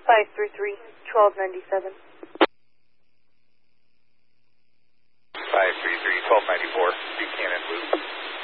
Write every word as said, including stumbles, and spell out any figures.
five three three, one two nine seven. five three three, one two nine four, Buchanan Loop.